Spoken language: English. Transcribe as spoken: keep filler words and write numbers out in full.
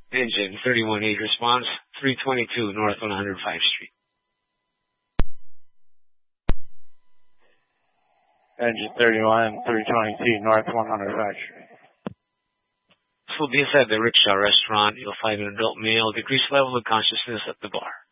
Engine thirty-one eight response, three twenty-two North one oh five Street. Engine thirty-one, three twenty-two North one oh five Street. This will be inside the Rickshaw restaurant. You'll find an adult male, decreased level of consciousness at the bar.